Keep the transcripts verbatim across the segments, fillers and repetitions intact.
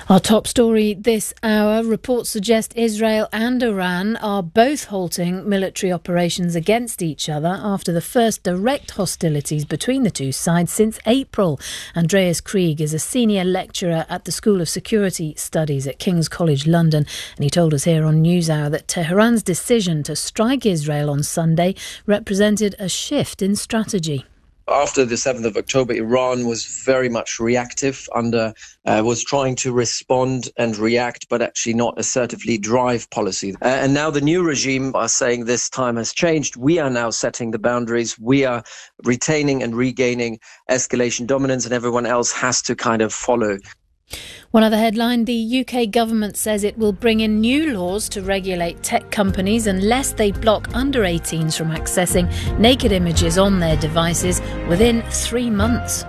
Our top story this hour, reports suggest Israel and Iran are both halting military operations against each other after the first direct hostilities between the two sides since April. Andreas Krieg is a senior lecturer at the School of Security Studies at King's College London, and he told us here on NewsHour that Tehran's decision to strike Israel on Sunday represented a shift in strategy. After the seventh of October, Iran was very much reactive, under uh, was trying to respond and react, but actually not assertively drive policy. Uh, and now the new regime are saying this time has changed. We are now setting the boundaries. We are retaining and regaining escalation dominance, and everyone else has to kind of follow. One other headline, the U K government says it will bring in new laws to regulate tech companies unless they block under eighteens from accessing naked images on their devices within three months.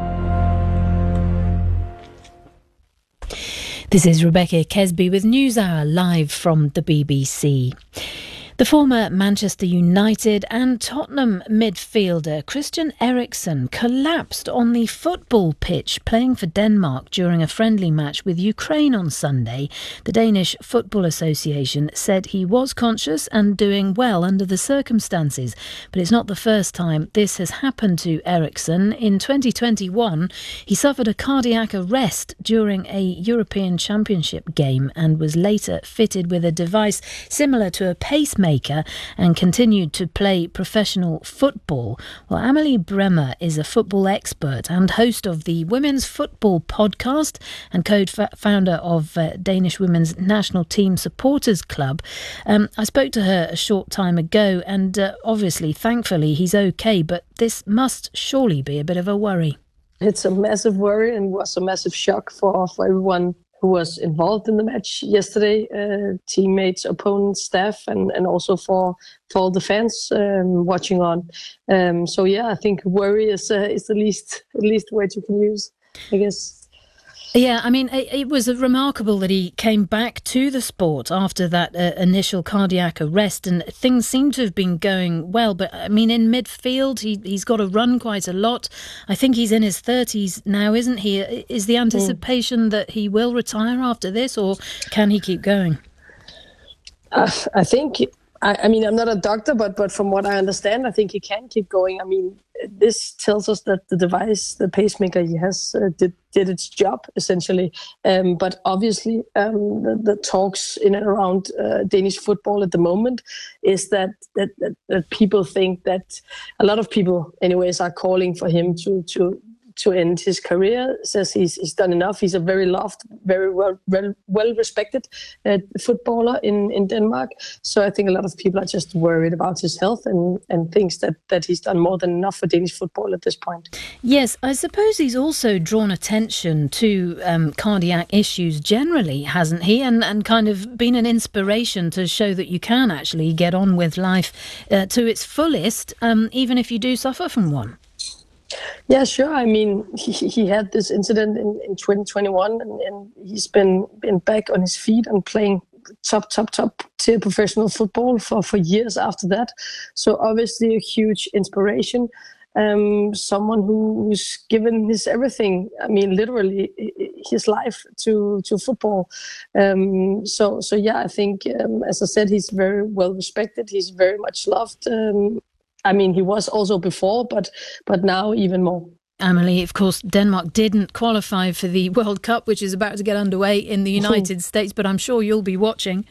This is Rebecca Kesby with NewsHour live from the B B C. The former Manchester United and Tottenham midfielder Christian Eriksen collapsed on the football pitch playing for Denmark during a friendly match with Ukraine on Sunday. The Danish Football Association said he was conscious and doing well under the circumstances. But it's not the first time this has happened to Eriksen. In twenty twenty-one, he suffered a cardiac arrest during a European Championship game and was later fitted with a device similar to a pacemaker and continued to play professional football. Well, Amelie Bremer is a football expert and host of the Women's Football Podcast and co-founder of uh, Danish Women's National Team Supporters Club. Um, I spoke to her a short time ago and uh, obviously, thankfully, he's okay, but this must surely be a bit of a worry. It's a massive worry and was a massive shock for, for everyone who was involved in the match yesterday, uh, teammates, opponents, staff, and, and also for for all the fans um, watching on. Um, so yeah, I think worry is uh, is the least the least word you can use, I guess. Yeah, I mean, it, it was remarkable that he came back to the sport after that uh, initial cardiac arrest, and things seem to have been going well. But I mean, in midfield, he, he's got to run quite a lot. I think he's in his thirties now, isn't he? Is the anticipation mm. that he will retire after this, or can he keep going? Uh, I think... I, I mean, I'm not a doctor, but but from what I understand, I think he can keep going. I mean, this tells us that the device, the pacemaker he has, uh, did did its job, essentially. Um, but obviously, um, the, the talks in and around uh, Danish football at the moment is that that, that that people think that a lot of people, anyways, are calling for him to to. to end his career, says he's he's done enough. He's a very loved, very well well, well respected uh, footballer in, in Denmark. So I think a lot of people are just worried about his health and, and thinks that, that he's done more than enough for Danish football at this point. Yes, I suppose he's also drawn attention to um, cardiac issues generally, hasn't he? And, and kind of been an inspiration to show that you can actually get on with life uh, to its fullest, um, even if you do suffer from one. Yeah, sure. I mean, he, he had this incident in, in twenty twenty-one, and, and he's been been back on his feet and playing top, top, top tier professional football for, for years after that. So obviously a huge inspiration. Um, someone who, who's given his everything, I mean, literally his life to, to football. Um, so, so yeah, I think, um, as I said, he's very well respected. He's very much loved. Um, I mean, he was also before, but but now even more. Amelie, of course, Denmark didn't qualify for the World Cup, which is about to get underway in the United States, but I'm sure you'll be watching.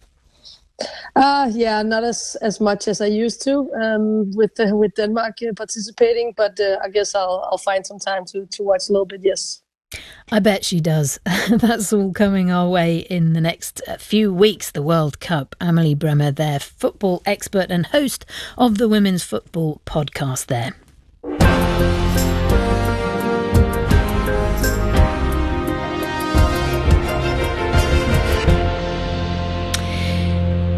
Uh, yeah, not as, as much as I used to um, with uh, with Denmark uh, participating, but uh, I guess I'll I'll find some time to, to watch a little bit, yes. I bet she does. That's all coming our way in the next few weeks, the World Cup. Amelie Bremer there, football expert and host of the Women's Football Podcast there.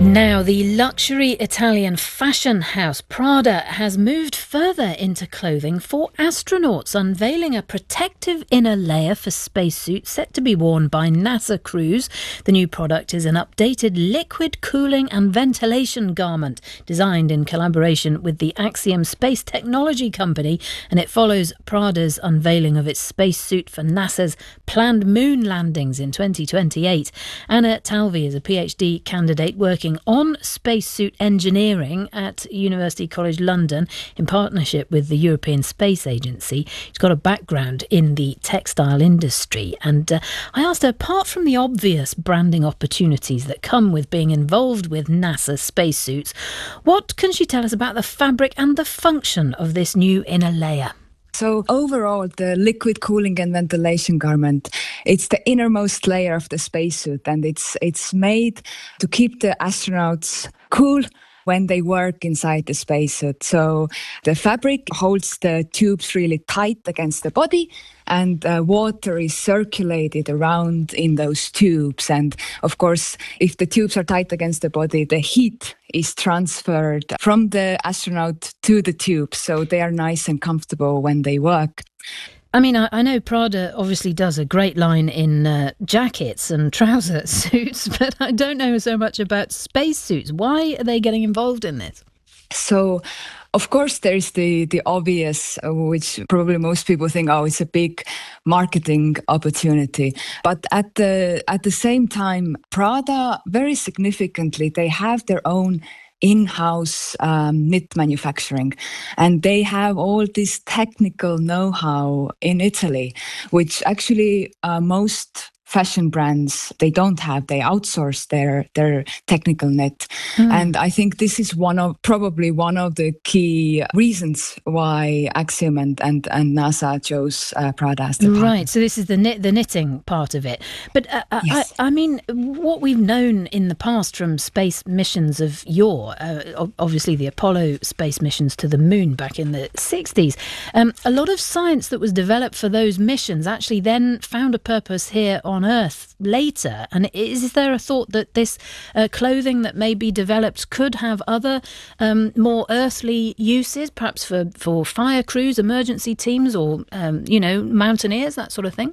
Now, the luxury Italian fashion house Prada has moved further into clothing for astronauts, unveiling a protective inner layer for spacesuits set to be worn by NASA crews. The new product is an updated liquid cooling and ventilation garment designed in collaboration with the Axiom Space Technology Company, and it follows Prada's unveiling of its spacesuit for NASA's planned moon landings in twenty twenty-eight. Anna Talvi is a PhD candidate working on spacesuit engineering at University College London in partnership with the European Space Agency. She's got a background in the textile industry, and uh, I asked her, apart from the obvious branding opportunities that come with being involved with NASA spacesuits, what can she tell us about the fabric and the function of this new inner layer? So overall, the liquid cooling and ventilation garment, it's the innermost layer of the spacesuit, and it's it's made to keep the astronauts cool when they work inside the spacesuit. So the fabric holds the tubes really tight against the body, and uh, water is circulated around in those tubes. And of course, if the tubes are tight against the body, the heat is transferred from the astronaut to the tubes, so they are nice and comfortable when they work. I mean, I, I know Prada obviously does a great line in uh, jackets and trouser suits, but I don't know so much about spacesuits. Why are they getting involved in this? So, of course, there's the, the obvious, uh, which probably most people think, oh, it's a big marketing opportunity. But at the at the same time, Prada, very significantly, they have their own in-house um, knit manufacturing, and they have all this technical know-how in Italy, which actually uh, most fashion brands, they don't have. They outsource their their technical knit. Mm. And I think this is one of probably one of the key reasons why Axiom and, and, and NASA chose uh, Prada as the partner. Right, so this is the knit, the knitting part of it. But uh, yes. I, I mean, what we've known in the past from space missions of yore, uh, obviously the Apollo space missions to the moon back in the sixties, um, a lot of science that was developed for those missions actually then found a purpose here on Earth later. And is there a thought that this uh, clothing that may be developed could have other um, more earthly uses, perhaps for, for fire crews, emergency teams, or, um, you know, mountaineers, that sort of thing?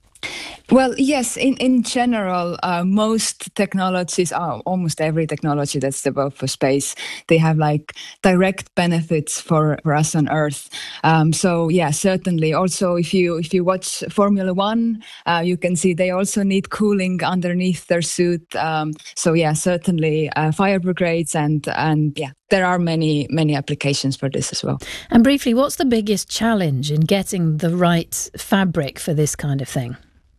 Well, yes, in, in general, uh, most technologies, uh, almost every technology that's developed for space, they have like direct benefits for, for us on Earth. Um, so yeah, certainly. Also, if you if you watch Formula One, uh, you can see they also need cooling underneath their suit. Um, so yeah, certainly uh, fire brigades and and yeah, there are many, many applications for this as well. And briefly, what's the biggest challenge in getting the right fabric for this kind of thing?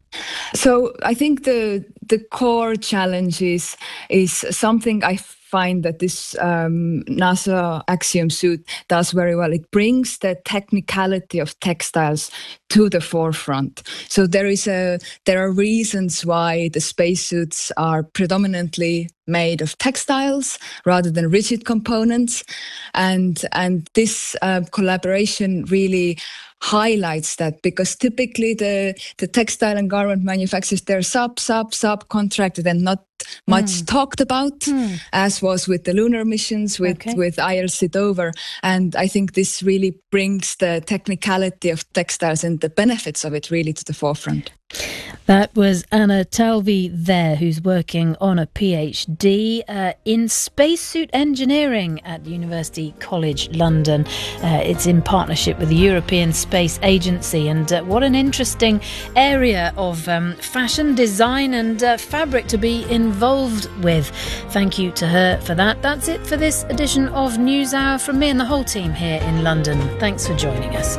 So I think the the core challenge is, is something I find that this um, NASA Axiom suit does very well. It brings the technicality of textiles to the forefront. So there is a there are reasons why the spacesuits are predominantly made of textiles rather than rigid components, and and this uh, collaboration really highlights that, because typically the, the textile and garment manufacturers, they're sub, sub, subcontracted and not much mm. talked about, mm. as was with the lunar missions, with, okay. with I L C Dover. And I think this really brings the technicality of textiles and the benefits of it really to the forefront. That was Anna Talvi there, who's working on a PhD uh, in spacesuit engineering at University College London. Uh, it's in partnership with the European Space Agency, and uh, what an interesting area of um, fashion design and uh, fabric to be involved with. Thank you to her for that. That's it for this edition of NewsHour from me and the whole team here in London. Thanks for joining us.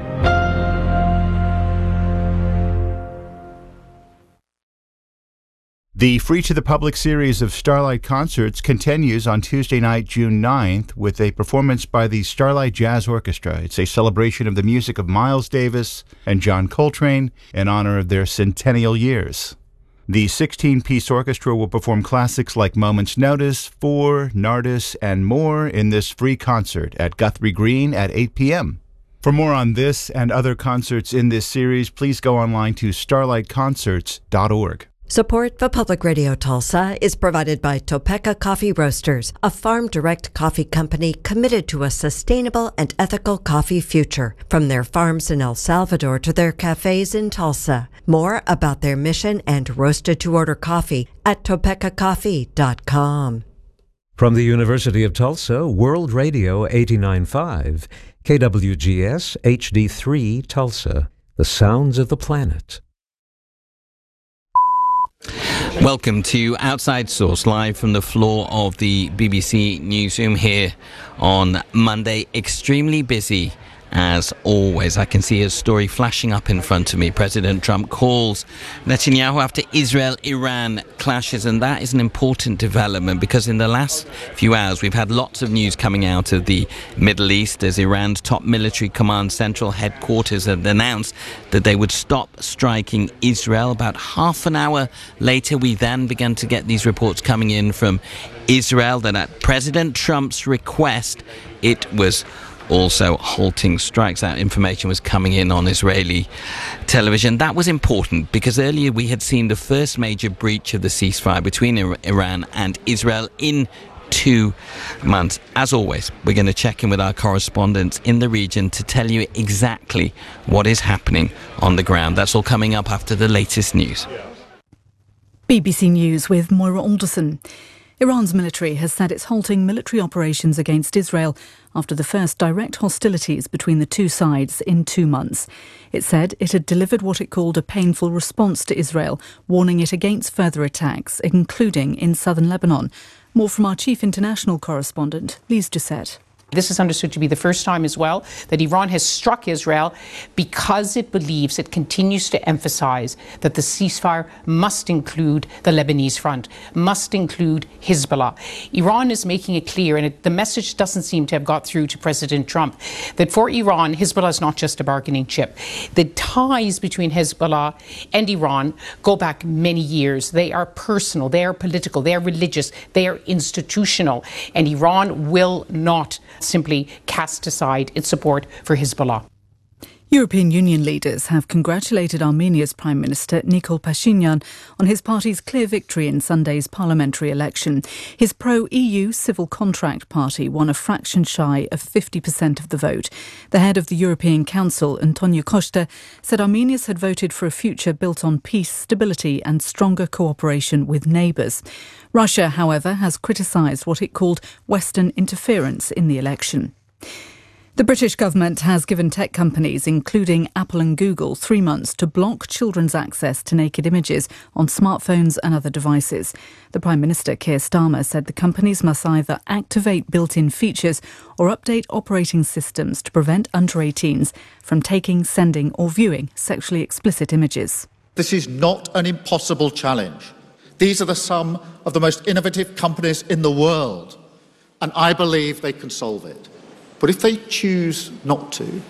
The Free to the Public series of Starlight concerts continues on Tuesday night, June ninth, with a performance by the Starlight Jazz Orchestra. It's a celebration of the music of Miles Davis and John Coltrane in honor of their centennial years. The sixteen-piece orchestra will perform classics like Moment's Notice, Four, Nardis, and more in this free concert at Guthrie Green at eight p.m. For more on this and other concerts in this series, please go online to starlight concerts dot org. Support for Public Radio Tulsa is provided by Topeka Coffee Roasters, a farm-direct coffee company committed to a sustainable and ethical coffee future. From their farms in El Salvador to their cafes in Tulsa. More about their mission and roasted-to-order coffee at topeka coffee dot com. From the University of Tulsa, World Radio eighty-nine point five, K W G S H D three Tulsa, the sounds of the planet. Welcome to Outside Source, live from the floor of the B B C newsroom here on Monday. Extremely busy as always. I can see a story flashing up in front of me. President Trump calls Netanyahu after Israel-Iran clashes, and that is an important development because in the last few hours we've had lots of news coming out of the Middle East as Iran's top military command central headquarters had announced that they would stop striking Israel. About half an hour later we then began to get these reports coming in from Israel that at President Trump's request it was also halting strikes. That information was coming in on Israeli television. That was important because earlier we had seen the first major breach of the ceasefire between Iran and Israel in two months. As always, we're going to check in with our correspondents in the region to tell you exactly what is happening on the ground. That's all coming up after the latest news. B B C News with Moira Alderson. Iran's military has said it's halting military operations against Israel after the first direct hostilities between the two sides in two months. It said it had delivered what it called a painful response to Israel, warning it against further attacks, including in southern Lebanon. More from our chief international correspondent, Lise Doucette. This is understood to be the first time as well that Iran has struck Israel because it believes it continues to emphasize that the ceasefire must include the Lebanese front, must include Hezbollah. Iran is making it clear, and it, the message doesn't seem to have got through to President Trump, that for Iran, Hezbollah is not just a bargaining chip. The ties between Hezbollah and Iran go back many years. They are personal, they are political, they are religious, they are institutional, and Iran will not simply cast aside its support for Hezbollah. European Union leaders have congratulated Armenia's Prime Minister Nikol Pashinyan on his party's clear victory in Sunday's parliamentary election. His pro-E U Civil Contract Party won a fraction shy of fifty percent of the vote. The head of the European Council, Antonio Costa, said Armenians had voted for a future built on peace, stability and stronger cooperation with neighbours. Russia, however, has criticised what it called Western interference in the election. The British government has given tech companies, including Apple and Google, three months to block children's access to naked images on smartphones and other devices. The Prime Minister, Keir Starmer, said the companies must either activate built-in features or update operating systems to prevent under eighteens from taking, sending or viewing sexually explicit images. This is not an impossible challenge. These are the some of the most innovative companies in the world, and I believe they can solve it. But if they choose not to,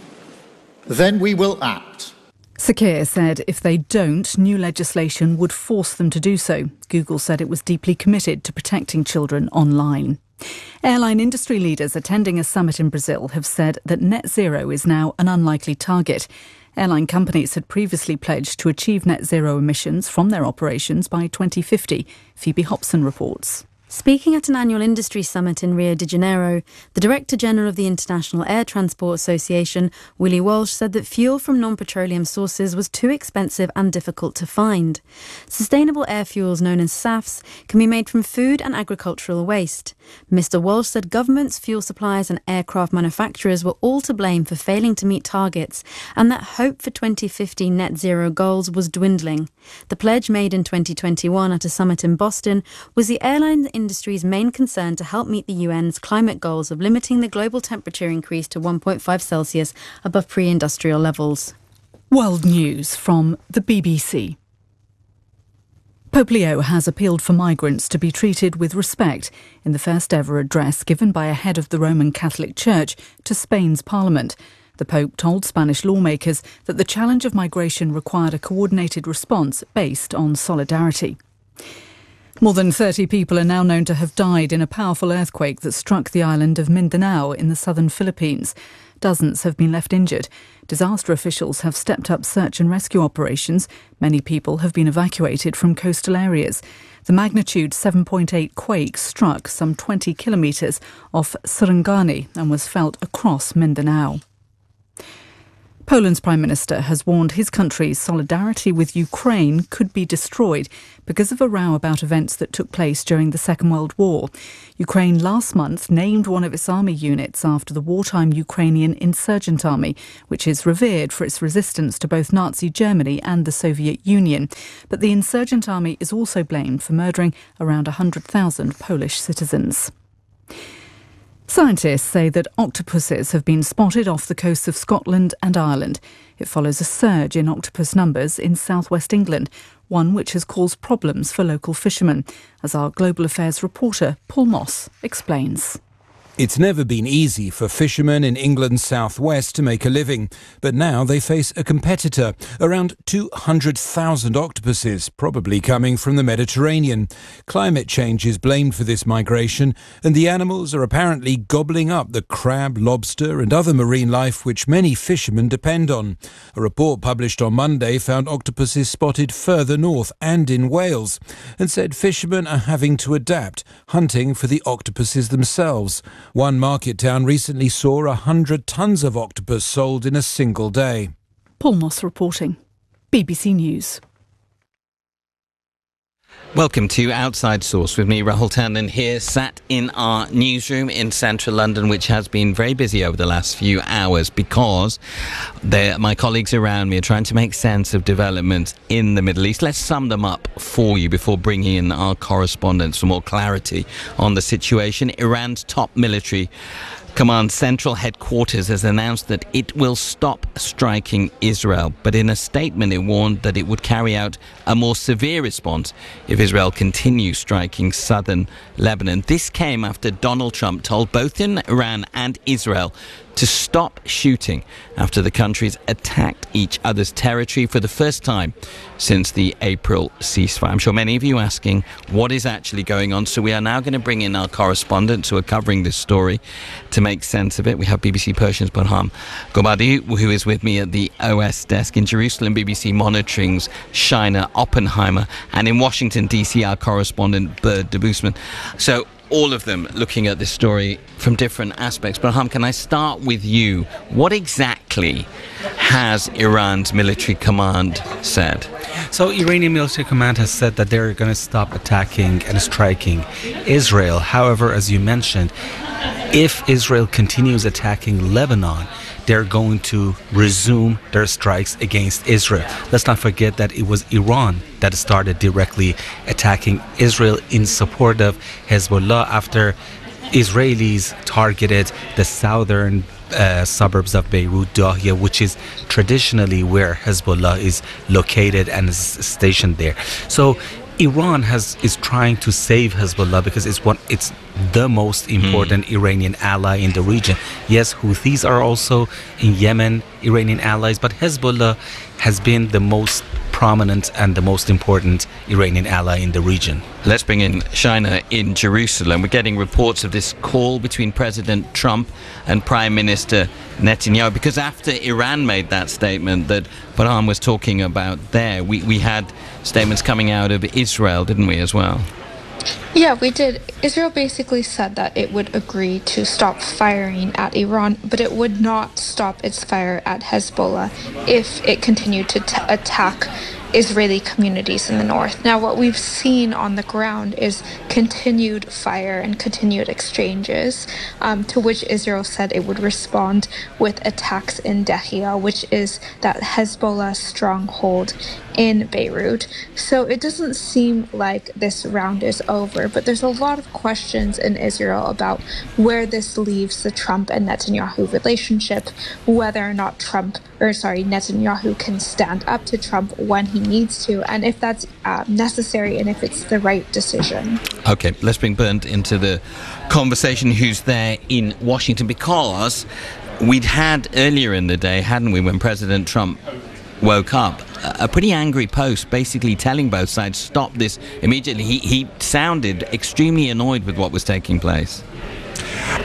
then we will act. Sir Keir said if they don't, new legislation would force them to do so. Google said it was deeply committed to protecting children online. Airline industry leaders attending a summit in Brazil have said that net zero is now an unlikely target. Airline companies had previously pledged to achieve net zero emissions from their operations by twenty fifty. Phoebe Hobson reports. Speaking at an annual industry summit in Rio de Janeiro, the Director General of the International Air Transport Association, Willie Walsh, said that fuel from non-petroleum sources was too expensive and difficult to find. Sustainable air fuels, known as S A Fs, can be made from food and agricultural waste. Mister Walsh said governments, fuel suppliers and aircraft manufacturers were all to blame for failing to meet targets and that hope for twenty fifty net zero goals was dwindling. The pledge made in twenty twenty-one at a summit in Boston was the airline industry's main concern to help meet the U N's climate goals of limiting the global temperature increase to one point five Celsius above pre-industrial levels. World News from the B B C. Pope Leo has appealed for migrants to be treated with respect in the first ever address given by a head of the Roman Catholic Church to Spain's Parliament. The Pope told Spanish lawmakers that the challenge of migration required a coordinated response based on solidarity. More than thirty people are now known to have died in a powerful earthquake that struck the island of Mindanao in the southern Philippines. Dozens have been left injured. Disaster officials have stepped up search and rescue operations. Many people have been evacuated from coastal areas. The magnitude seven point eight quake struck some twenty kilometres off Sarangani and was felt across Mindanao. Poland's Prime Minister has warned his country's solidarity with Ukraine could be destroyed because of a row about events that took place during the Second World War. Ukraine last month named one of its army units after the wartime Ukrainian insurgent army, which is revered for its resistance to both Nazi Germany and the Soviet Union. But the insurgent army is also blamed for murdering around one hundred thousand Polish citizens. Scientists say that octopuses have been spotted off the coasts of Scotland and Ireland. It follows a surge in octopus numbers in southwest England, one which has caused problems for local fishermen, as our Global Affairs reporter Paul Moss explains. It's never been easy for fishermen in England's southwest to make a living, but now they face a competitor, around two hundred thousand octopuses, probably coming from the Mediterranean. Climate change is blamed for this migration, and the animals are apparently gobbling up the crab, lobster and other marine life which many fishermen depend on. A report published on Monday found octopuses spotted further north and in Wales, and said fishermen are having to adapt, hunting for the octopuses themselves. One market town recently saw one hundred tonnes of octopus sold in a single day. Paul Moss reporting. B B C News. Welcome to Outside Source with me, Rahul Tandon, here sat in our newsroom in central London, which has been very busy over the last few hours because my colleagues around me are trying to make sense of developments in the Middle East. Let's sum them up for you before bringing in our correspondents for more clarity on the situation. Iran's top military Command Central Headquarters has announced that it will stop striking Israel, but in a statement it warned that it would carry out a more severe response if Israel continues striking southern Lebanon. This came after Donald Trump told both Iran and Israel to stop shooting after the countries attacked each other's territory for the first time since the April ceasefire. I'm sure many of you are asking what is actually going on, so we are now going to bring in our correspondents who are covering this story to make sense of it. We have B B C Persian's Burhan Gobadi, who is with me at the O S desk in Jerusalem, B B C Monitoring's Shina Oppenheimer, and in Washington, D C, our correspondent Bert de Boosman. So all of them looking at this story from different aspects. Burhan, can I start with you? What exactly has Iran's military command said? So Iranian military command has said that they're going to stop attacking and striking Israel. However, as you mentioned, if Israel continues attacking Lebanon, they're going to resume their strikes against Israel. Let's not forget that it was Iran that started directly attacking Israel in support of Hezbollah after Israelis targeted the southern uh, suburbs of Beirut, Dahia, which is traditionally where Hezbollah is located and is stationed there. So Iran has is trying to save Hezbollah because it's one it's the most important mm. Iranian ally in the region. Yes, Houthis are also in Yemen Iranian allies, but Hezbollah has been the most prominent and the most important Iranian ally in the region. Let's bring in Shina in Jerusalem. We're getting reports of this call between President Trump and Prime Minister Netanyahu, because after Iran made that statement that Burhan was talking about there, we, we had statements coming out of Israel, didn't we, as well? Yeah, we did. Israel basically said that it would agree to stop firing at Iran, but it would not stop its fire at Hezbollah if it continued to t- attack Israeli communities in the north. Now, what we've seen on the ground is continued fire and continued exchanges, um, to which Israel said it would respond with attacks in Dahia, which is that Hezbollah stronghold in Beirut. So it doesn't seem like this round is over, but there's a lot of questions in Israel about where this leaves the Trump and Netanyahu relationship, whether or not Trump, or sorry, Netanyahu can stand up to Trump when he needs to, and if that's uh, necessary and if it's the right decision. Okay, let's bring Bernd into the conversation, who's there in Washington, because we'd had earlier in the day, hadn't we, when President Trump woke up, a pretty angry post basically telling both sides stop this immediately. He, he sounded extremely annoyed with what was taking place.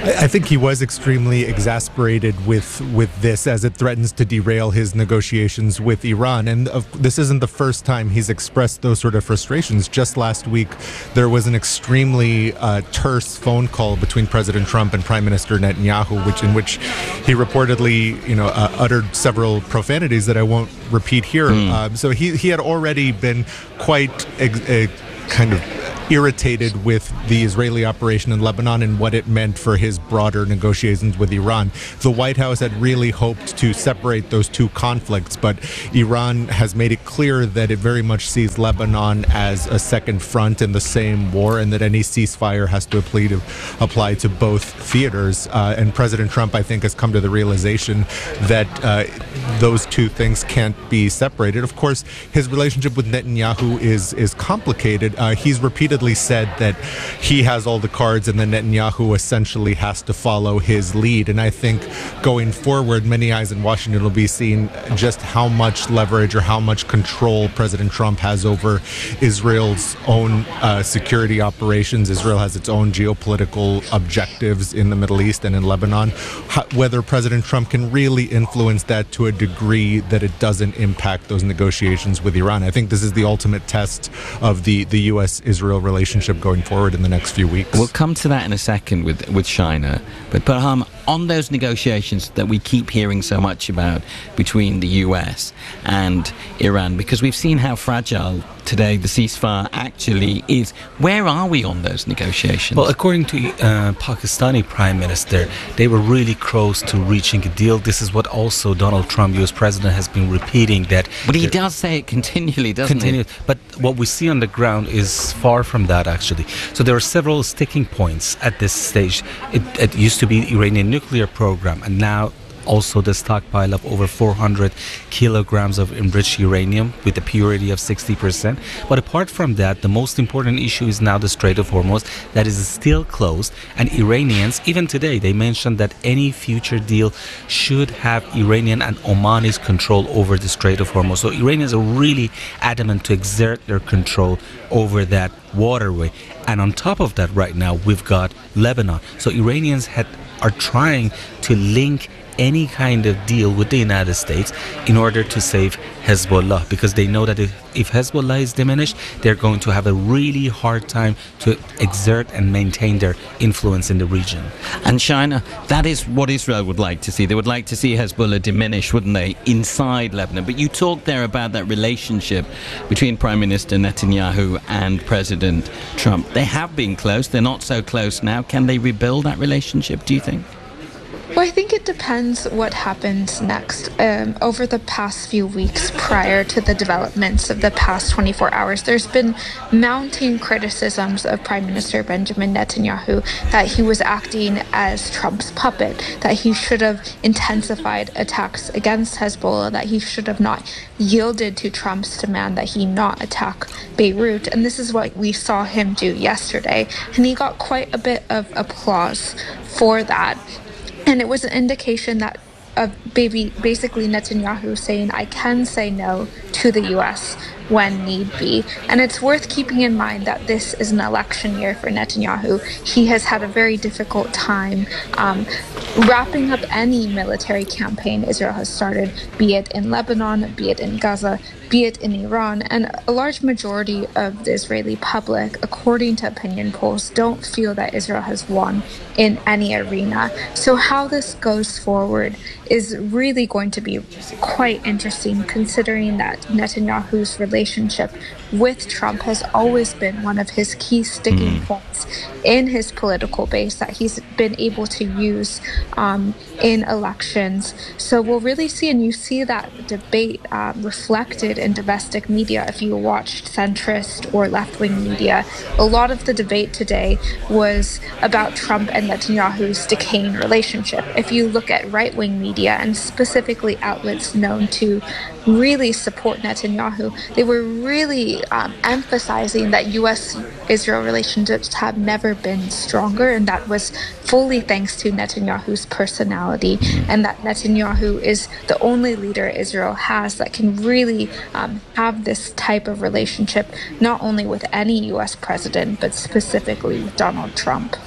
I think he was extremely exasperated with with this as it threatens to derail his negotiations with Iran. And uh, this isn't the first time he's expressed those sort of frustrations. Just last week, there was an extremely uh, terse phone call between President Trump and Prime Minister Netanyahu, which in which he reportedly, you know, uh, uttered several profanities that I won't repeat here. Mm. Uh, so he he had already been quite ex- uh, kind of irritated with the Israeli operation in Lebanon and what it meant for his broader negotiations with Iran. The White House had really hoped to separate those two conflicts, but Iran has made it clear that it very much sees Lebanon as a second front in the same war, and that any ceasefire has to apply to, apply to both theaters. Uh, and President Trump, I think, has come to the realization that uh, those two things can't be separated. Of course, his relationship with Netanyahu is, is complicated. Uh, he's repeatedly said that he has all the cards and then Netanyahu essentially has to follow his lead. And I think going forward, many eyes in Washington will be seeing just how much leverage or how much control President Trump has over Israel's own uh, security operations. Israel has its own geopolitical objectives in the Middle East and in Lebanon. How, whether President Trump can really influence that to a degree that it doesn't impact those negotiations with Iran. I think this is the ultimate test of the, the U S Israel relationship going forward in the next few weeks. We'll come to that in a second with with China. But Parham, on those negotiations that we keep hearing so much about between the U S and Iran, because we've seen how fragile today the ceasefire actually is. Where are we on those negotiations? Well, according to uh, Pakistani Prime Minister, they were really close to reaching a deal. This is what also Donald Trump, U S President, has been repeating. That, but he does say it continually, doesn't continue, he? But what we see on the ground is far from that, actually. So there are several sticking points at this stage. It, it used to be the Iranian nuclear program, and now also the stockpile of over four hundred kilograms of enriched uranium with a purity of sixty percent. But apart from that, the most important issue is now the Strait of Hormuz, that is still closed. And Iranians, even today, they mentioned that any future deal should have Iranian and Omani's control over the Strait of Hormuz. So Iranians are really adamant to exert their control over that waterway. And on top of that, right now, we've got Lebanon. So Iranians had, are trying to link any kind of deal with the United States in order to save Hezbollah, because they know that if, if Hezbollah is diminished, they're going to have a really hard time to exert and maintain their influence in the region. And China, that is what Israel would like to see. They would like to see Hezbollah diminish, wouldn't they, inside Lebanon? But you talked there about that relationship between Prime Minister Netanyahu and President Trump. They have been close. They're not so close now. Can they rebuild that relationship, do you think? Well, I think it depends what happens next. Um, over the past few weeks prior to the developments of the past twenty-four hours, there's been mounting criticisms of Prime Minister Benjamin Netanyahu that he was acting as Trump's puppet, that he should have intensified attacks against Hezbollah, that he should have not yielded to Trump's demand that he not attack Beirut. And this is what we saw him do yesterday. And he got quite a bit of applause for that. And it was an indication that of baby, basically Netanyahu saying, I can say no to the U S when need be. And it's worth keeping in mind that this is an election year for Netanyahu. He has had a very difficult time um, wrapping up any military campaign Israel has started, be it in Lebanon, be it in Gaza, be it in Iran. And a large majority of the Israeli public, according to opinion polls, don't feel that Israel has won in any arena. So how this goes forward is really going to be quite interesting, considering that Netanyahu's relationship with Trump has always been one of his key sticking mm. points in his political base that he's been able to use um, in elections. So we'll really see, and you see that debate uh, reflected in domestic media. If you watched centrist or left-wing media, a lot of the debate today was about Trump and Netanyahu's decaying relationship. If you look at right-wing media, and specifically outlets known to really support Netanyahu, they were really um, emphasizing that U S Israel relationships have never been stronger, and that was fully thanks to Netanyahu's personality, and that Netanyahu is the only leader Israel has that can really um, have this type of relationship, not only with any U S president, but specifically with Donald Trump.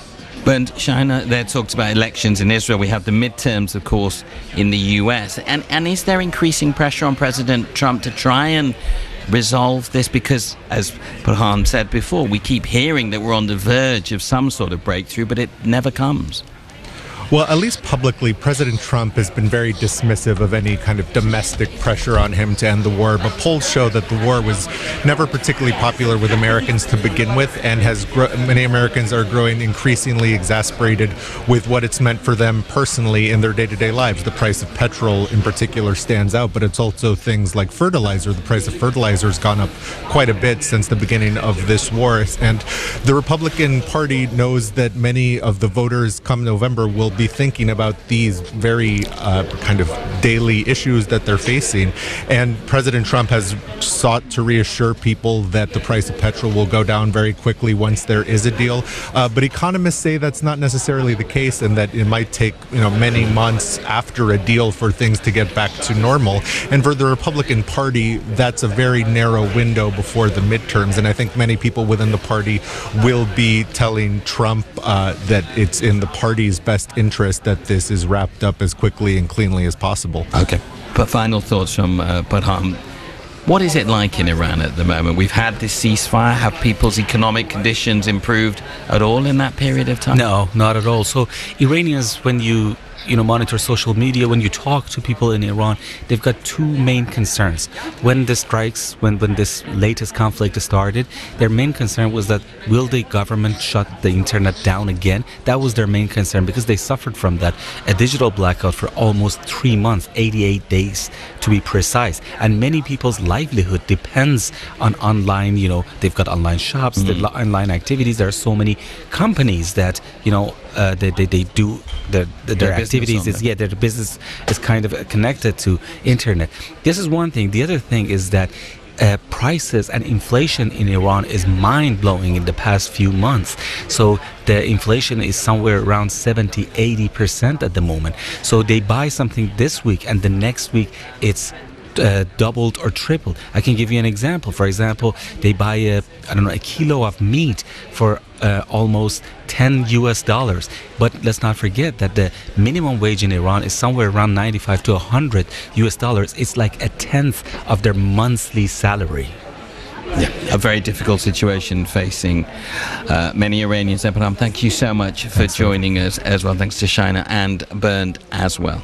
Bernd, China there talked about elections in Israel. We have the midterms, of course, in the U S. And, and is there increasing pressure on President Trump to try and resolve this? Because, as Burhan said before, we keep hearing that we're on the verge of some sort of breakthrough, but it never comes. Well, at least publicly, President Trump has been very dismissive of any kind of domestic pressure on him to end the war. But polls show that the war was never particularly popular with Americans to begin with, and has gro- many Americans are growing increasingly exasperated with what it's meant for them personally in their day-to-day lives. The price of petrol in particular stands out, but it's also things like fertilizer. The price of fertilizer has gone up quite a bit since the beginning of this war. And the Republican Party knows that many of the voters come November will be thinking about these very uh, kind of daily issues that they're facing. And President Trump has sought to reassure people that the price of petrol will go down very quickly once there is a deal. Uh, but economists say that's not necessarily the case, and that it might take, you know, many months after a deal for things to get back to normal. And for the Republican Party, that's a very narrow window before the midterms. And I think many people within the party will be telling Trump uh, that it's in the party's best interest that this is wrapped up as quickly and cleanly as possible. Okay. But final thoughts from uh, Burhan. What is it like in Iran at the moment? We've had this ceasefire. Have people's economic conditions improved at all in that period of time? No, not at all. So Iranians, when you you know, monitor social media, when you talk to people in Iran, they've got two main concerns. When the strikes, when, when this latest conflict started, their main concern was that will the government shut the internet down again? That was their main concern, because they suffered from that. A digital blackout for almost three months, eighty-eight days to be precise. And many people's livelihood depends on online, you know, they've got online shops, mm. the online activities. There are so many companies that, you know, uh, they, they, they do their, their, their activities is, yeah, their business is kind of connected to internet. This is one thing. The other thing is that Uh, prices and inflation in Iran is mind-blowing in the past few months. So the inflation is somewhere around seventy, eighty percent at the moment. So they buy something this week and the next week it's uh, doubled or tripled. I can give you an example. For example, they buy a, I don't know, a kilo of meat for uh, almost ten U S dollars. But let's not forget that the minimum wage in Iran is somewhere around ninety-five to one hundred U S dollars. It's like a tenth of their monthly salary. Yeah, a very difficult situation facing uh, many Iranians. Ebrahim, thank you so much for Thanks joining so us as well. Thanks to China and Bernd as well.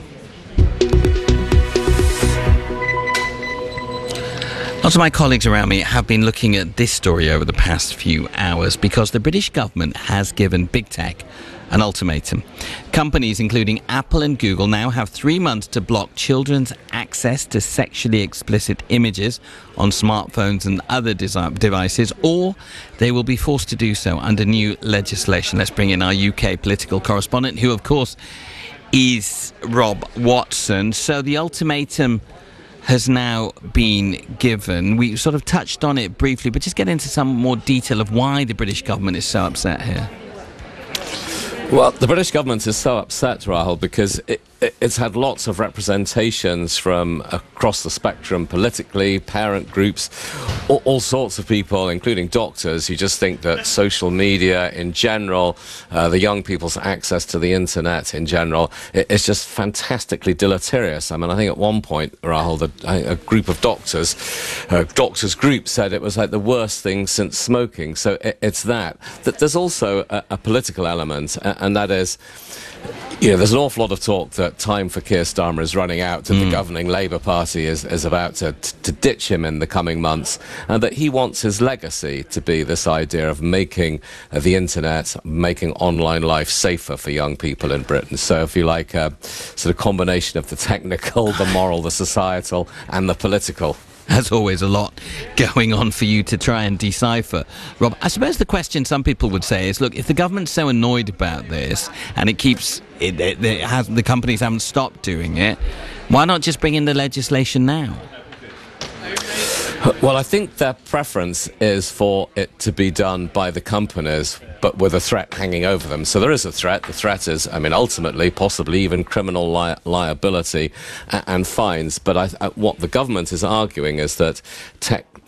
Lots of my colleagues around me have been looking at this story over the past few hours because the British government has given big tech an ultimatum. Companies including Apple and Google now have three months to block children's access to sexually explicit images on smartphones and other desi- devices, or they will be forced to do so under new legislation. Let's bring in our U K political correspondent, who of course is Rob Watson. So the ultimatum has now been given. We sort of touched on it briefly, but just get into some more detail of why the British government is so upset here. Well, the British government is so upset, Rahul, because it, it, it's had lots of representations from across the spectrum politically, parent groups, all, all sorts of people, including doctors, who just think that social media in general, uh, the young people's access to the internet in general, it, it's just fantastically deleterious. I mean, I think at one point, Rahul, the, a group of doctors, a doctors group said it was like the worst thing since smoking. So it, it's that. that. There's also a, a political element, and that is, you know, there's an awful lot of talk that time for Keir Starmer is running out, and mm. the governing Labour Party is, is about to, to ditch him in the coming months, and that he wants his legacy to be this idea of making uh, the internet, making online life safer for young people in Britain. So if you like, a sort of combination of the technical, the moral, the societal, and the political. As always, a lot going on for you to try and decipher. Rob, I suppose the question some people would say is, look, if the government's so annoyed about this and it keeps, it, it, it has, the companies haven't stopped doing it, why not just bring in the legislation now? Well, I think their preference is for it to be done by the companies, but with a threat hanging over them. So there is a threat. The threat is, I mean, ultimately, possibly even criminal li- liability and, and fines. But I, I, what the government is arguing is that tech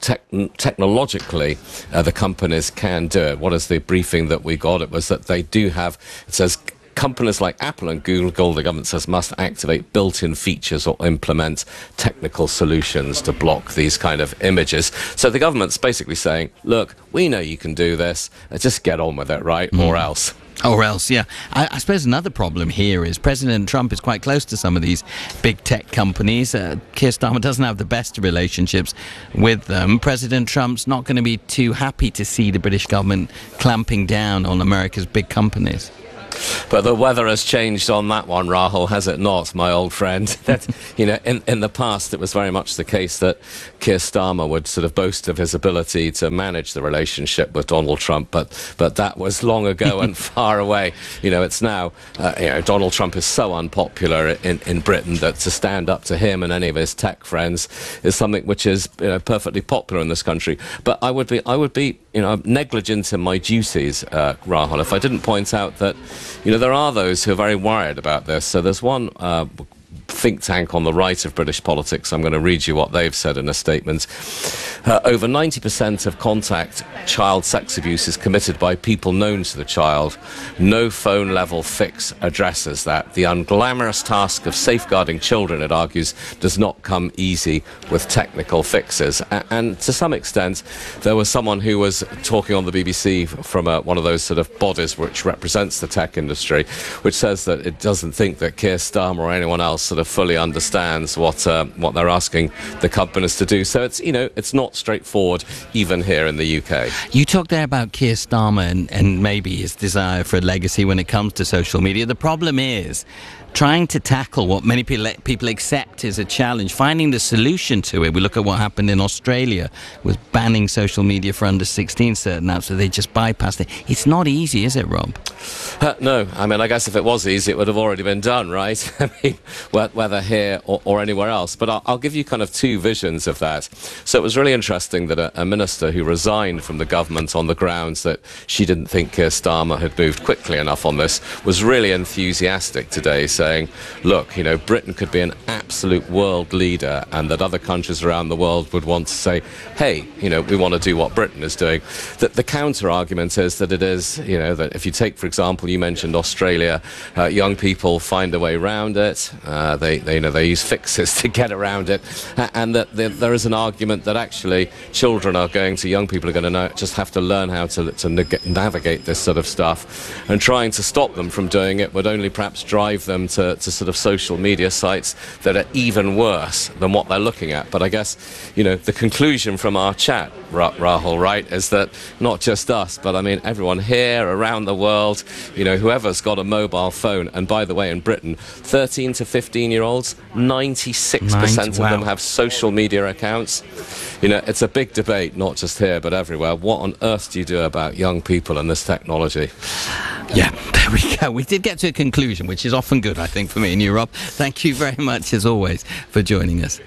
tech- technologically uh, the companies can do it. What is the briefing that we got? It was that they do have, it says, companies like Apple and Google, the government says, must activate built-in features or implement technical solutions to block these kind of images. So the government's basically saying, look, we know you can do this, just get on with it, right? Mm. Or else. Or else, yeah. I, I suppose another problem here is President Trump is quite close to some of these big tech companies. Uh, Keir Starmer doesn't have the best relationships with them. President Trump's not going to be too happy to see the British government clamping down on America's big companies. But the weather has changed on that one, Rahul, has it not, my old friend? That, you know, in, in the past, it was very much the case that Keir Starmer would sort of boast of his ability to manage the relationship with Donald Trump, but but that was long ago and far away. You know, it's now, uh, you know, Donald Trump is so unpopular in, in Britain that to stand up to him and any of his tech friends is something which is, you know, perfectly popular in this country. But I would be, I would be, you know, negligent in my duties, uh, Rahul, if I didn't point out that, you know, there are those who are very worried about this. So there's one uh, think tank on the right of British politics. I'm going to read you what they've said in a statement. Uh, over ninety percent of contact child sex abuse is committed by people known to the child. No phone-level fix addresses that. The unglamorous task of safeguarding children, it argues, does not come easy with technical fixes. A- and to some extent, there was someone who was talking on the B B C from a, one of those sort of bodies which represents the tech industry, which says that it doesn't think that Keir Starmer or anyone else sort of fully understands what uh, what they're asking the companies to do. So it's, you know, it's not straightforward even here in the U K. You talked there about Keir Starmer and, and maybe his desire for a legacy when it comes to social media. The problem is trying to tackle what many people, people accept is a challenge, finding the solution to it. We look at what happened in Australia with banning social media for under sixteen certain apps, so they just bypassed it. It's not easy, is it, Rob? Uh, no, I mean, I guess if it was easy, it would have already been done, right? I mean, whether here or, or anywhere else. But I'll, I'll give you kind of two visions of that. So it was really interesting that a, a minister who resigned from the government on the grounds that she didn't think Keir Starmer had moved quickly enough on this was really enthusiastic today, saying, look, you know, Britain could be an absolute world leader and that other countries around the world would want to say, hey, you know, we want to do what Britain is doing. That the counter argument is that it is, you know, that if you take, for example, you mentioned Australia, uh, young people find a way around it. Uh, they, they, you know, they use fixes to get around it. Uh, and that there, there is an argument that actually children are going to, young people are going to know, just have to learn how to, to neg- navigate this sort of stuff. And trying to stop them from doing it would only perhaps drive them to, to sort of social media sites that are even worse than what they're looking at. But I guess, you know, the conclusion from our chat, Ra- Rahul, right, is that not just us, but I mean everyone here, around the world, you know, whoever's got a mobile phone, and by the way, in Britain, thirteen to fifteen year olds, ninety-six percent of wow. them have social media accounts. You know, it's a big debate, not just here, but everywhere. What on earth do you do about young people and this technology? Yeah, there we go. We did get to a conclusion, which is often good, I think, for me and you, Rob. Thank you very much, as always, for joining us.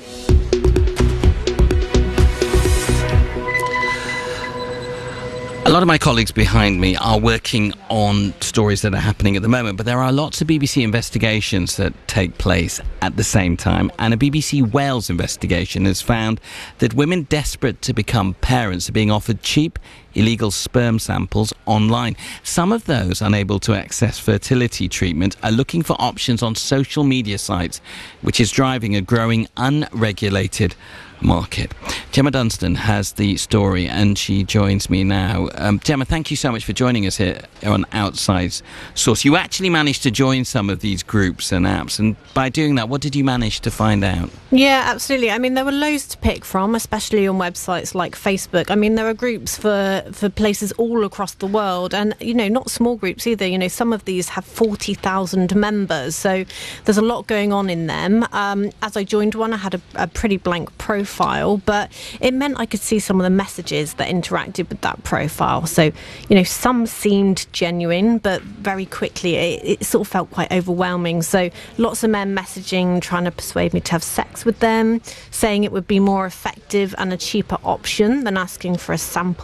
A lot of my colleagues behind me are working on stories that are happening at the moment, but there are lots of B B C investigations that take place at the same time. And a B B C Wales investigation has found that women desperate to become parents are being offered cheap, illegal sperm samples online. Some of those unable to access fertility treatment are looking for options on social media sites, which is driving a growing unregulated market. Gemma Dunstan has the story and she joins me now. Um, Gemma, thank you so much for joining us here on Outside Source. You actually managed to join some of these groups and apps, and by doing that, what did you manage to find out? Yeah, absolutely. I mean, there were loads to pick from, especially on websites like Facebook. I mean, there are groups for, for places all across the world, and, you know, not small groups either. You know, some of these have forty thousand members, so there's a lot going on in them. Um, as I joined one, I had a, a pretty blank profile, but it meant I could see some of the messages that interacted with that profile. So, you know, some seemed genuine, but very quickly it, it sort of felt quite overwhelming. So lots of men messaging, trying to persuade me to have sex with them, saying it would be more effective and a cheaper option than asking for a sample to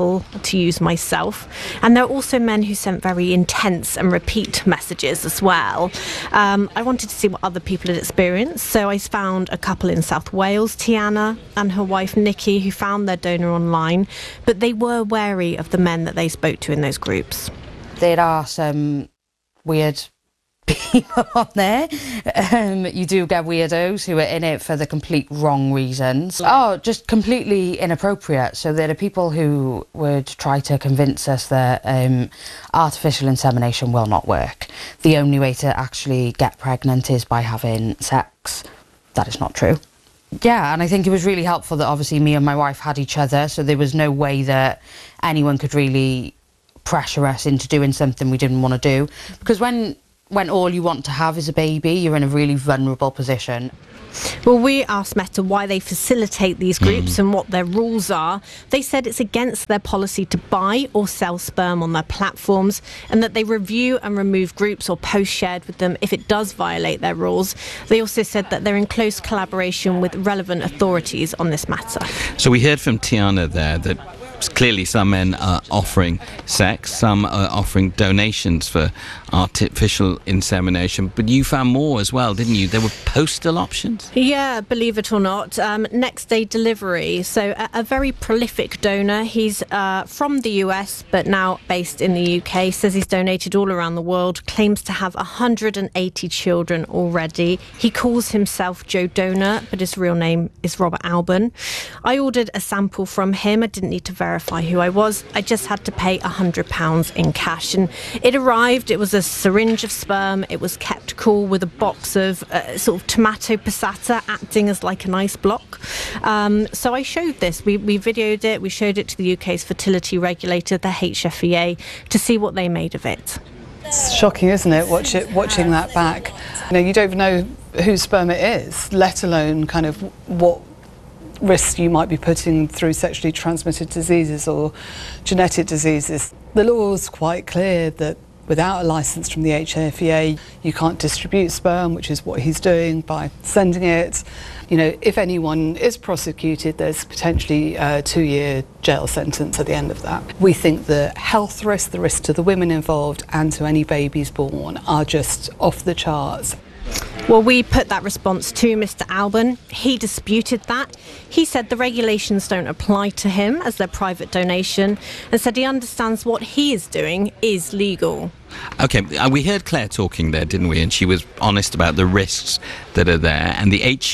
to use myself. And there are also men who sent very intense and repeat messages as well. Um, I wanted to see what other people had experienced, so I found a couple in South Wales, Tiana and her wife Nikki, who found their donor online, but they were wary of the men that they spoke to in those groups. There are some weird people on there. Um, you do get weirdos who are in it for the complete wrong reasons. Oh, just completely inappropriate. So there are people who would try to convince us that um, artificial insemination will not work. The only way to actually get pregnant is by having sex. That is not true. Yeah, and I think it was really helpful that obviously me and my wife had each other, so there was no way that anyone could really pressure us into doing something we didn't want to do. Because when when all you want to have is a baby, you're in a really vulnerable position. Well, we asked Meta why they facilitate these groups mm. and what their rules are. They said it's against their policy to buy or sell sperm on their platforms, and that they review and remove groups or posts shared with them if it does violate their rules. They also said that they're in close collaboration with relevant authorities on this matter. So we heard from Tiana there that clearly some men are offering sex, some are offering donations for artificial insemination, but you found more as well, didn't you? There were postal options? Yeah, believe it or not. Um, next day delivery. So a, a very prolific donor. He's uh, from the U S but now based in the U K. Says he's donated all around the world. Claims to have one hundred eighty children already. He calls himself Joe Donor, but his real name is Robert Alban. I ordered a sample from him. I didn't need to verify verify who I was. I just had to pay one hundred pounds in cash, and it arrived. It was a syringe of sperm. It was kept cool with a box of uh, sort of tomato passata acting as like an ice block. Um, so I showed this. We, we videoed it. We showed it to the U K's fertility regulator, the H F E A, to see what they made of it. It's shocking, isn't it, watch it watching that back? You know, you don't even know whose sperm it is, let alone kind of what risks you might be putting through sexually transmitted diseases or genetic diseases. The law is quite clear that without a licence from the H F E A, you can't distribute sperm, which is what he's doing by sending it. You know, if anyone is prosecuted, there's potentially a two-year jail sentence at the end of that. We think the health risk, the risk to the women involved and to any babies born are just off the charts. Well, we put that response to Mister Alban. He disputed that. He said the regulations don't apply to him as their private donation, and said he understands what he is doing is legal. Okay, we heard Claire talking there, didn't we? And she was honest about the risks that are there. And the H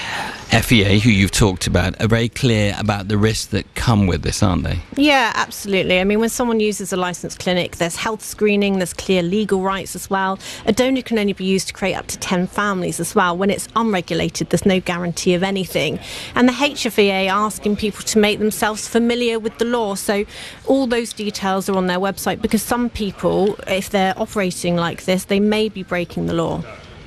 F E A, who you've talked about, are very clear about the risks that come with this, aren't they? Yeah, absolutely. I mean, when someone uses a licensed clinic, there's health screening, there's clear legal rights as well. A donor can only be used to create up to ten families as well. When it's unregulated, there's no guarantee of anything. And the H F E A are asking people to make themselves familiar with the law. So all those details are on their website, because some people, if they're operating like this, they may be breaking the law.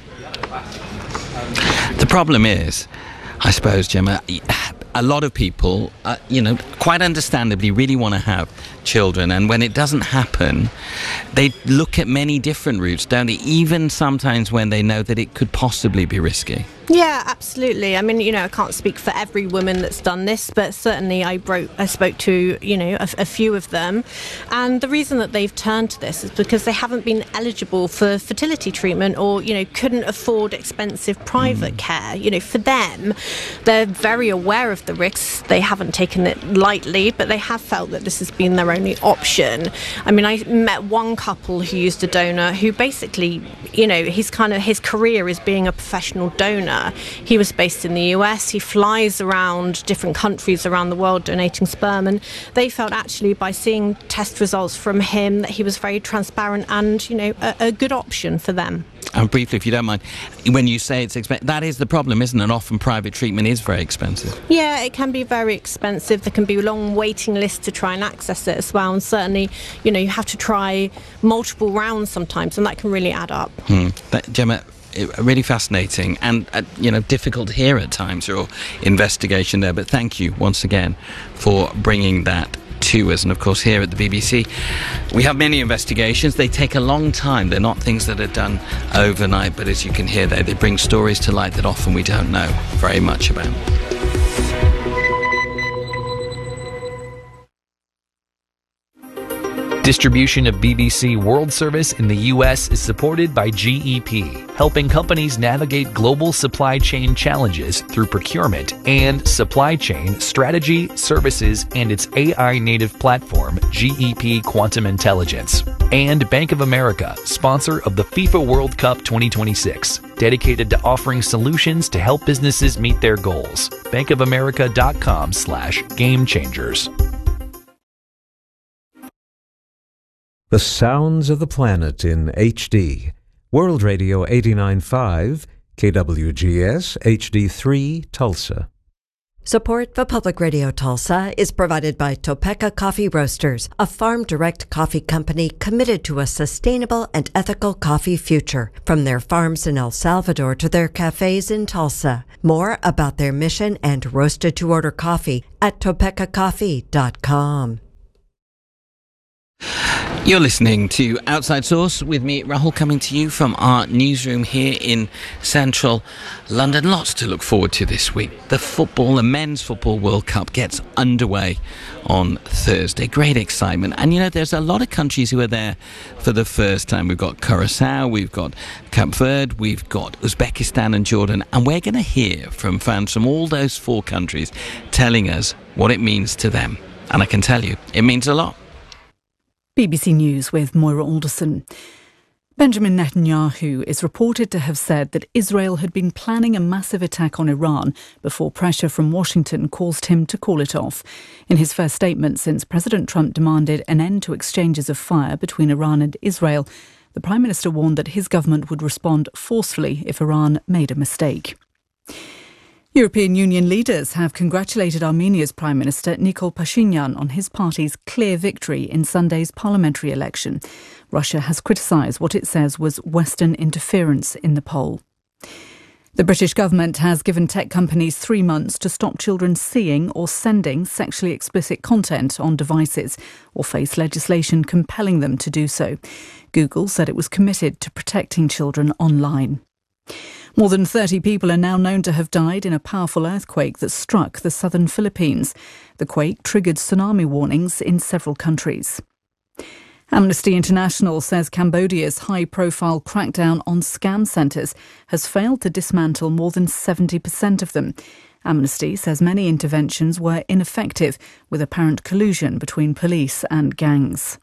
The problem is, I suppose, Gemma, a lot of people, uh, you know, quite understandably really want to have children, and when it doesn't happen, they look at many different routes, don't they? Even sometimes when they know that it could possibly be risky. Yeah, absolutely. I mean, you know, I can't speak for every woman that's done this, but certainly I broke, I spoke to, you know, a, a few of them. And the reason that they've turned to this is because they haven't been eligible for fertility treatment, or, you know, couldn't afford expensive private mm. care. You know, for them, they're very aware of the risks. They haven't taken it lightly, but they have felt that this has been their only option. I mean, I met one couple who used a donor who basically, you know, his kind of, his career is being a professional donor. He was based in the U S. He flies around different countries around the world donating sperm, and they felt actually by seeing test results from him that he was very transparent and, you know, a, a good option for them. And briefly, if you don't mind, when you say it's expensive, that is the problem, isn't it? And often private treatment is very expensive. Yeah, it can be very expensive. There can be long waiting lists to try and access it as well. And certainly, you know, you have to try multiple rounds sometimes, and that can really add up. Hmm. That, Gemma, it, really fascinating and, uh, you know, difficult to hear at times, your investigation there. But thank you once again for bringing that to us. And of course, here at the B B C, we have many investigations. They take a long time. They're not things that are done overnight, but as you can hear there, they bring stories to light that often we don't know very much about. Distribution of B B C World Service in the U S is supported by G E P, helping companies navigate global supply chain challenges through procurement and supply chain strategy, services, and its A I-native platform, G E P Quantum Intelligence. And Bank of America, sponsor of the FIFA World Cup twenty twenty-six, dedicated to offering solutions to help businesses meet their goals. bankofamerica.com slash game changers. The Sounds of the Planet in H D. World Radio eighty-nine point five, K W G S H D three, Tulsa. Support for Public Radio Tulsa is provided by Topeka Coffee Roasters, a farm-direct coffee company committed to a sustainable and ethical coffee future, from their farms in El Salvador to their cafes in Tulsa. More about their mission and roasted-to-order coffee at topeka coffee dot com. You're listening to Outside Source with me, Rahul, coming to you from our newsroom here in central London. Lots to look forward to this week. The football, the Men's Football World Cup gets underway on Thursday. Great excitement. And, you know, there's a lot of countries who are there for the first time. We've got Curacao, we've got Cape Verde, we've got Uzbekistan and Jordan. And we're going to hear from fans from all those four countries telling us what it means to them. And I can tell you, it means a lot. B B C News with Moira Alderson. Benjamin Netanyahu is reported to have said that Israel had been planning a massive attack on Iran before pressure from Washington caused him to call it off. In his first statement since President Trump demanded an end to exchanges of fire between Iran and Israel, the Prime Minister warned that his government would respond forcefully if Iran made a mistake. European Union leaders have congratulated Armenia's Prime Minister Nikol Pashinyan on his party's clear victory in Sunday's parliamentary election. Russia has criticised what it says was Western interference in the poll. The British government has given tech companies three months to stop children seeing or sending sexually explicit content on devices or face legislation compelling them to do so. Google said it was committed to protecting children online. More than thirty people are now known to have died in a powerful earthquake that struck the southern Philippines. The quake triggered tsunami warnings in several countries. Amnesty International says Cambodia's high-profile crackdown on scam centres has failed to dismantle more than seventy percent of them. Amnesty says many interventions were ineffective, with apparent collusion between police and gangs.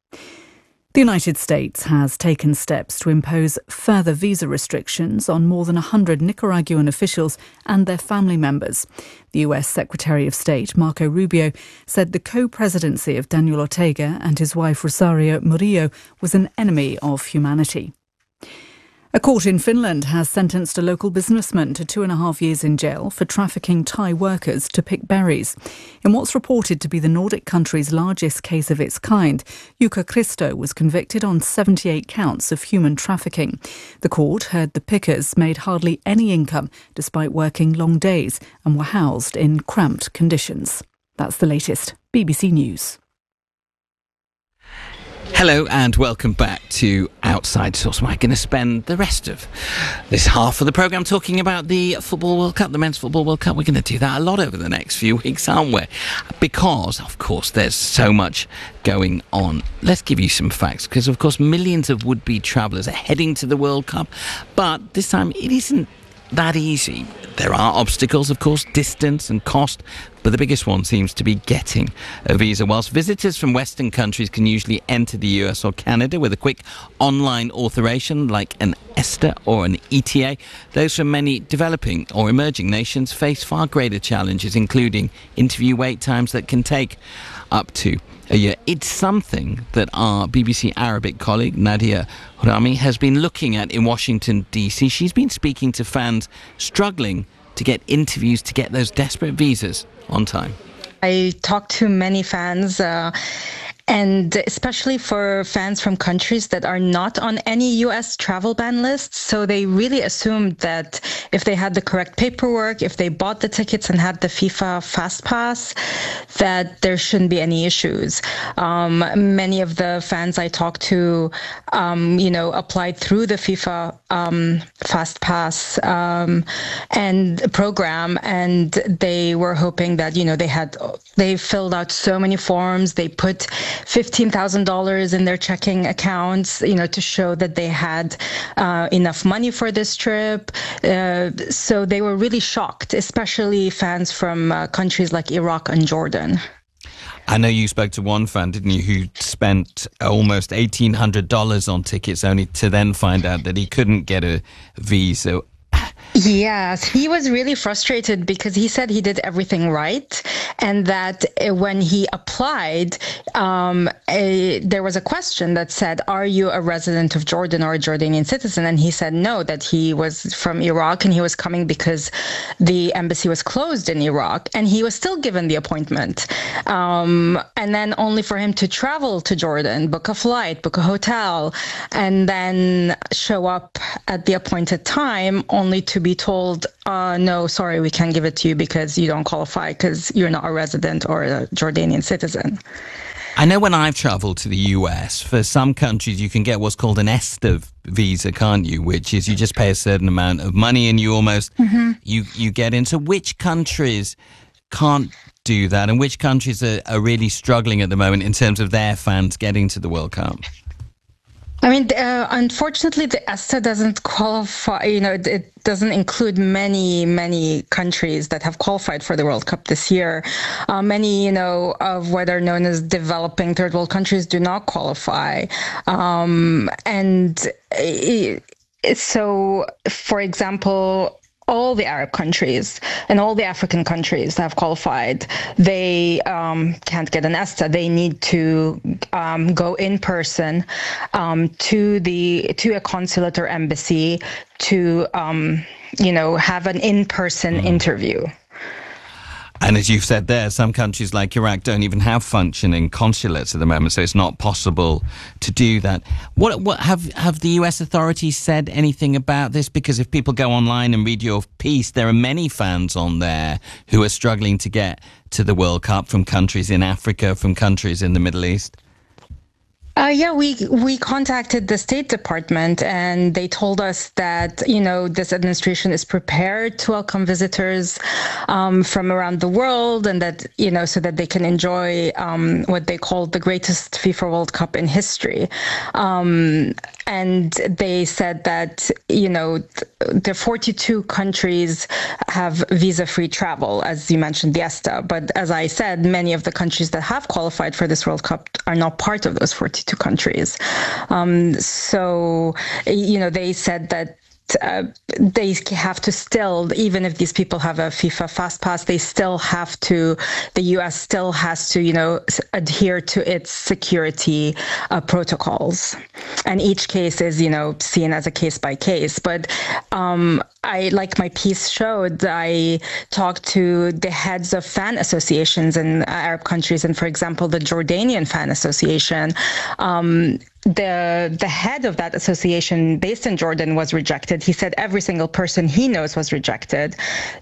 The United States has taken steps to impose further visa restrictions on more than one hundred Nicaraguan officials and their family members. The U S Secretary of State, Marco Rubio, said the co-presidency of Daniel Ortega and his wife Rosario Murillo was an enemy of humanity. A court in Finland has sentenced a local businessman to two and a half years in jail for trafficking Thai workers to pick berries. In what's reported to be the Nordic country's largest case of its kind, Jukka Christo was convicted on seventy-eight counts of human trafficking. The court heard the pickers made hardly any income despite working long days and were housed in cramped conditions. That's the latest. B B C News. Hello and welcome back to Outside Source. We're going to spend the rest of this half of the programme talking about the Football World Cup, the Men's Football World Cup. We're going to do that a lot over the next few weeks, aren't we? Because, of course, there's so much going on. Let's give you some facts, because, of course, millions of would-be travellers are heading to the World Cup, but this time it isn't that easy. There are obstacles, of course, distance and cost, but the biggest one seems to be getting a visa. Whilst visitors from Western countries can usually enter the U S or Canada with a quick online authorization like an ESTA or an E T A, those from many developing or emerging nations face far greater challenges, including interview wait times that can take up to a year. It's something that our B B C Arabic colleague Nadia Hourami has been looking at in Washington, D C. She's been speaking to fans struggling to get interviews, to get those desperate visas on time. I talked to many fans, uh, and especially for fans from countries that are not on any U S travel ban lists. So they really assumed that if they had the correct paperwork, if they bought the tickets and had the FIFA Fast Pass, that there shouldn't be any issues. Um, many of the fans I talked to, um, you know, applied through the FIFA um, Fast Pass um, and program, and they were hoping that, you know, they had, they filled out so many forms, they put fifteen thousand dollars in their checking accounts, you know, to show that they had uh, enough money for this trip. Uh, so they were really shocked, especially fans from uh, countries like Iraq and Jordan. I know you spoke to one fan, didn't you, who spent almost eighteen hundred dollars on tickets only to then find out that he couldn't get a visa. Yes, he was really frustrated because he said he did everything right, and that when he applied, um, a, there was a question that said, are you a resident of Jordan or a Jordanian citizen? And he said no, that he was from Iraq and he was coming because the embassy was closed in Iraq, and he was still given the appointment. Um, and then only for him to travel to Jordan, book a flight, book a hotel, and then show up at the appointed time only to be told, uh, no, sorry, we can't give it to you because you don't qualify because you're not a resident or a Jordanian citizen. I know when I've travelled to the U S, for some countries you can get what's called an ESTA visa, can't you? Which is you just pay a certain amount of money and you almost, mm-hmm. you, you get in. So which countries can't do that, and which countries are, are really struggling at the moment in terms of their fans getting to the World Cup? I mean, uh, unfortunately, the ESTA doesn't qualify, you know, it, it doesn't include many, many countries that have qualified for the World Cup this year. Uh, many, you know, of what are known as developing third world countries do not qualify. Um, and it, so, for example, all the Arab countries and all the African countries that have qualified, they um, can't get an ESTA. They need to um, go in person um, to the to a consulate or embassy to, um, you know, have an in-person mm. interview. And as you've said there, some countries like Iraq don't even have functioning consulates at the moment, so it's not possible to do that. What what have have the U S authorities said anything about this? Because if people go online and read your piece, there are many fans on there who are struggling to get to the World Cup from countries in Africa, from countries in the Middle East. Uh, yeah, we we contacted the State Department, and they told us that, you know, this administration is prepared to welcome visitors um, from around the world, and that, you know, so that they can enjoy um, what they call the greatest FIFA World Cup in history. Um, and they said that, you know, the forty-two countries have visa-free travel, as you mentioned, the ESTA. But as I said, many of the countries that have qualified for this World Cup are not part of those forty-two countries. Um, so, you know, they said that Uh, they have to still, even if these people have a FIFA Fast Pass, they still have to, the U S still has to, you know, adhere to its security uh, protocols. And each case is, you know, seen as a case by case. But um, I, like my piece showed, I talked to the heads of fan associations in Arab countries. And for example, the Jordanian Fan Association, um, the the head of that association based in Jordan was rejected. He said every single person he knows was rejected.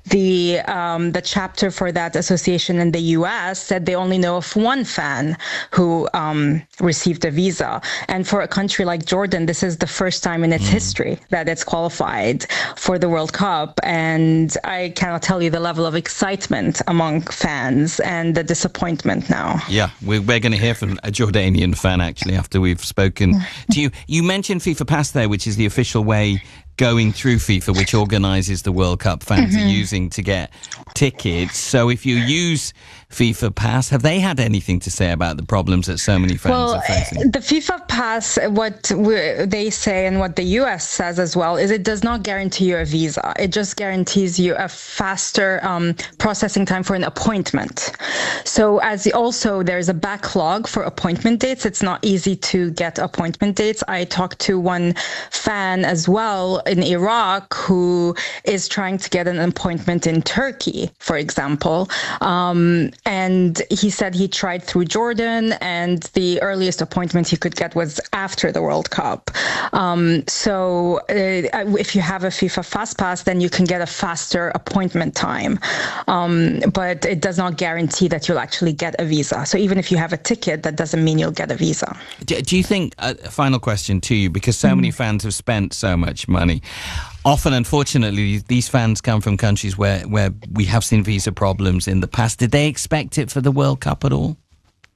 The um, the chapter for that association in the U S said they only know of one fan who um, received a visa. And for a country like Jordan, this is the first time in its mm. history that it's qualified for the World Cup. And I cannot tell you the level of excitement among fans and the disappointment now. Yeah, we're, we're going to hear from a Jordanian fan actually after we've spoken to you. You mentioned FIFA Pass there, which is the official way going through FIFA, which organises the World Cup fans mm-hmm. are using to get tickets. So if you use FIFA Pass, have they had anything to say about the problems that so many fans well, are facing? The FIFA Pass, what they say and what the U S says as well, is it does not guarantee you a visa. It just guarantees you a faster um, processing time for an appointment. So as also there's a backlog for appointment dates. It's not easy to get appointment dates. I talked to one fan as well in Iraq who is trying to get an appointment in Turkey, for example. Um, and he said he tried through Jordan, and the earliest appointment he could get was after the World Cup. Um, so uh, if you have a FIFA Fast Pass, then you can get a faster appointment time. Um, but it does not guarantee that you'll actually get a visa. So even if you have a ticket, that doesn't mean you'll get a visa. Do, do you think, a uh, final question to you, because so mm. many fans have spent so much money, often, unfortunately, these fans come from countries where, where we have seen visa problems in the past. Did they expect it for the World Cup at all?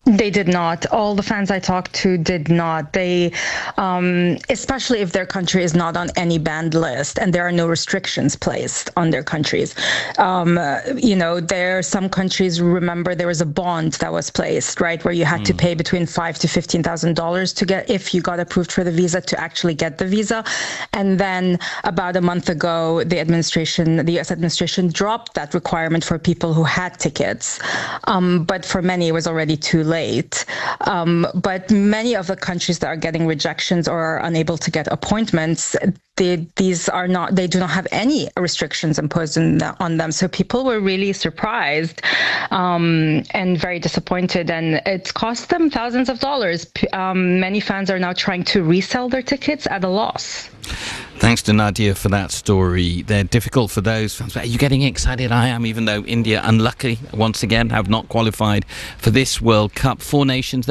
They did not. All the fans I talked to did not. They, um, especially if their country is not on any banned list and there are no restrictions placed on their countries. Um, uh, you know, there are some countries, remember, there was a bond that was placed, right, where you had mm. to pay between five to fifteen thousand dollars to get, if you got approved for the visa, to actually get the visa. And then about a month ago, the administration, the U S administration, dropped that requirement for people who had tickets. Um, but for many, it was already too late. late. Um, but many of the countries that are getting rejections or are unable to get appointments, they, these are not, they do not have any restrictions imposed in the, on them. So people were really surprised um, and very disappointed, and it's cost them thousands of dollars. Um, many fans are now trying to resell their tickets at a loss. Thanks to Nadia for that story. They're difficult for those fans. Are you getting excited? I am, even though India, unlucky once again, have not qualified for this World Cup. Four nations there.